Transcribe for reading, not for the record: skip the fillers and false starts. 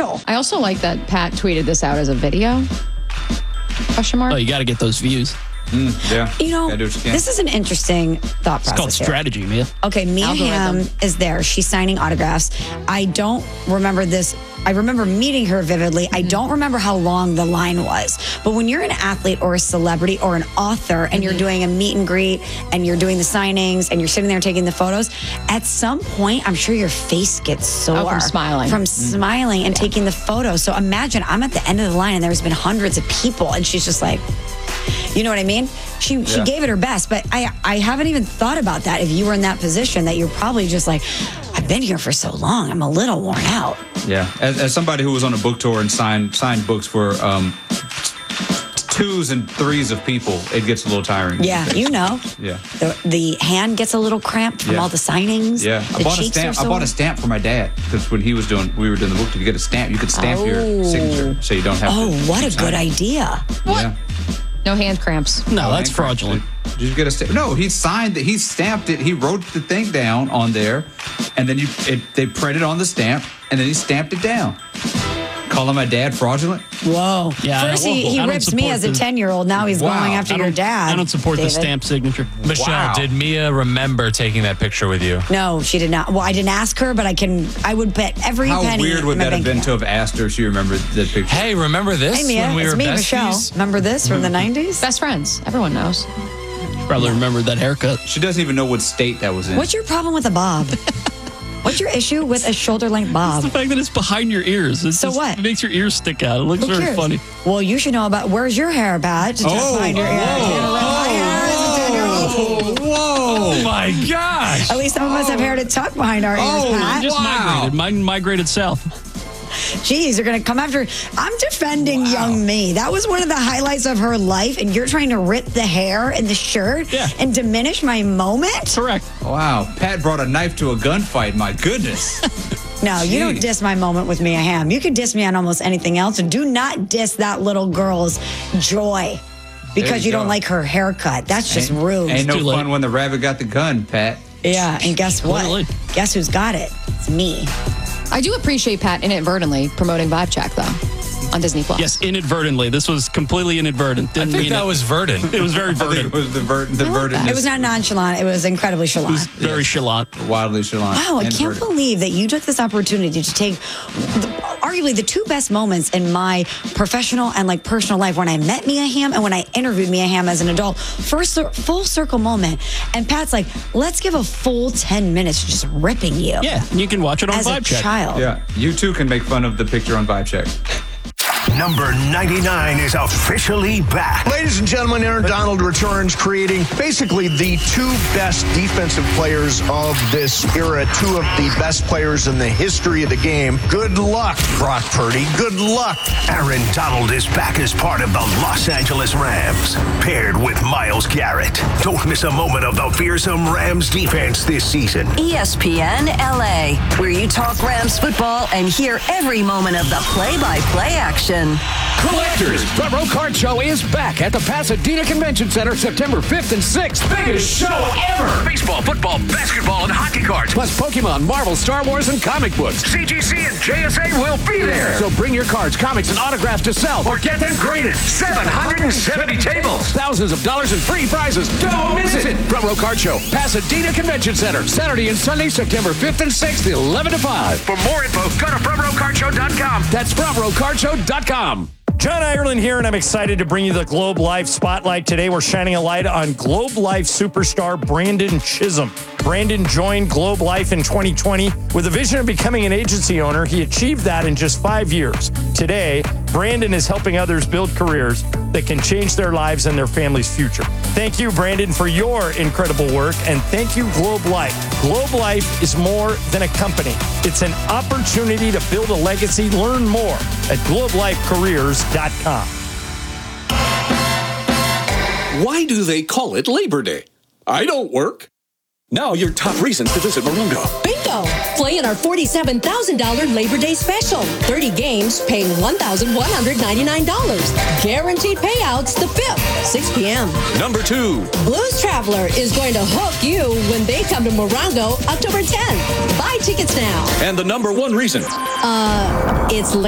real. I also like that Pat tweeted this out as a video. Question mark? Oh, you got to get those views. Yeah. You know, this is an interesting thought process. It's called strategy, Mia. Okay, Mia Hamm is there. She's signing autographs. I don't remember this. I remember meeting her vividly. I don't remember how long the line was. But when you're an athlete or a celebrity or an author and you're doing a meet and greet and you're doing the signings and you're sitting there taking the photos, at some point, I'm sure your face gets sore. from smiling. From smiling and taking the photo. So imagine I'm at the end of the line and there's been hundreds of people and she's just like, you know what I mean? She gave it her best, but I haven't even thought about that. If you were in that position, that you're probably just like, I've been here for so long, I'm a little worn out. Yeah, as somebody who was on a book tour and signed books for 2s and 3s of people, it gets a little tiring. Yeah, you know. Yeah. The hand gets a little cramped from all the signings. Yeah, I bought a stamp for my dad because when we were doing the book, you get a stamp. You could stamp your signature so you don't have to. Oh, what a good idea. What? Yeah. No hand cramps. No, that's fraudulent. Did you get a stamp? No, he signed it. He stamped it. He wrote the thing down on there, and then they printed on the stamp, and then he stamped it down. Calling my dad fraudulent? Whoa. Yeah, First he rips me as a 10-year-old. Now he's going after your dad. I don't support David. the stamp signature. Michelle, did Mia remember taking that picture with you? No, she did not. Well, I didn't ask her, but I would bet every penny. How weird would that have been to have asked her if she remembered that picture? Hey, remember this Hey, Mia, when we it's were me, besties? Michelle. Remember this from the 90s? Best friends. Everyone knows. Probably remembered that haircut. She doesn't even know what state that was in. What's your problem with a bob? What's your issue with a shoulder-length bob? It's the fact that it's behind your ears. What? It makes your ears stick out. It looks Who very cares? funny. Well, you should know about where's your hair, Pat? To tuck behind your ear. My hair is a 10-year-old. Oh my gosh. At least some of us have hair to tuck behind our ears, Pat. Just migrated. Mine migrated south. Jeez, you're going to come after. I'm defending young me. That was one of the highlights of her life, and you're trying to rip the hair and the shirt and diminish my moment? Correct. Wow. Pat brought a knife to a gunfight. My goodness. No, you don't diss my moment with Mia Hamm. You can diss me on almost anything else, and do not diss that little girl's joy because you don't like her haircut. That's just rude. Ain't no fun when the rabbit got the gun, Pat. Yeah, and guess what? Totally. Guess who's got it? It's me. I do appreciate Pat inadvertently promoting Vibe Check, though, on Disney Plus. Yes, inadvertently. This was completely inadvertent. I think that was verdant. It was very I think verdant. it was the verdant. It was not nonchalant. It was incredibly It was chalant. very chalant. Wildly chalant. Wow, I and can't verdant. believe that you took this opportunity to take arguably the two best moments in my professional and personal life, when I met Mia Hamm and when I interviewed Mia Hamm as an adult. First full circle moment. And Pat's like, let's give a full 10 minutes just ripping you. Yeah, and you can watch it on As a Vibe Check. child. Yeah, you too can make fun of the picture on Vibe Check. Number 99 is officially back. Ladies and gentlemen, Aaron Donald returns, creating basically the two best defensive players of this era, two of the best players in the history of the game. Good luck, Brock Purdy. Good luck. Aaron Donald is back as part of the Los Angeles Rams, paired with Myles Garrett. Don't miss a moment of the fearsome Rams defense this season. ESPN LA, where you talk Rams football and hear every moment of the play-by-play action. Collectors, Front Row Card Show is back at the Pasadena Convention Center September 5th and 6th. Biggest show ever. Baseball, football, basketball, and hockey cards. Plus Pokemon, Marvel, Star Wars, and comic books. CGC and JSA will be there. So bring your cards, comics, and autographs to sell. Or get them graded. 770 tables. Thousands of dollars in free prizes. Don't miss it. Front Row Card Show, Pasadena Convention Center, Saturday and Sunday, September 5th and 6th, 11 to 5. For more info, go to frontrowcardshow.com. That's frontrowcardshow.com. John Ireland here, and I'm excited to bring you the Globe Life Spotlight. Today, we're shining a light on Globe Life superstar Brandon Chisholm. Brandon joined Globe Life in 2020 with a vision of becoming an agency owner. He achieved that in just 5 years. Today, Brandon is helping others build careers that can change their lives and their family's future. Thank you, Brandon, for your incredible work, and thank you, Globe Life. Globe Life is more than a company. It's an opportunity to build a legacy. Learn more at globelifecareers.com. Why do they call it Labor Day? I don't work. Now your top reasons to visit Morongo. Bingo! Play in our $47,000 Labor Day special. 30 games paying $1,199. Guaranteed payouts the 5th, 6 p.m. Number 2. Blues Traveler is going to hook you when they come to Morongo October 10th. Buy tickets now. And the number 1 reason. It's